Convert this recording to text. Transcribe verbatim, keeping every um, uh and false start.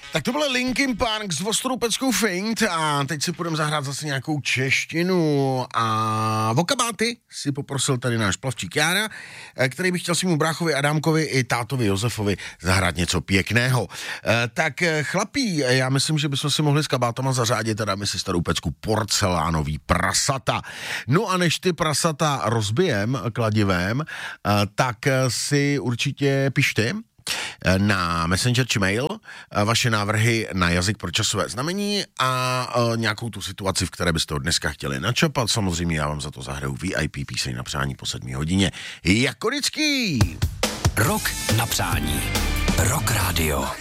Tak to byl Linkin Park s ostrou peckou Faint a teď si půjdeme zahrát zase nějakou češtinu a vokabáty si poprosil tady náš plavčík Jára, který by chtěl svému bráchovi Adámkovi i tátovi Josefovi zahrát něco pěkného. Tak chlapí, já myslím, že bychom si mohli s kabátama zařádit a dáme si starou pecku porcelánový prasata. No a než ty prasata rozbijem kladivem, tak si určitě pište na Messenger či mail vaše návrhy na jazyk pro časové znamení a nějakou tu situaci, v které byste ho dneska chtěli načapat. Samozřejmě já vám za to zahraju V I P píseň na přání po sedmé hodině. Jako vždycky! Rok na přání. Rock Radio.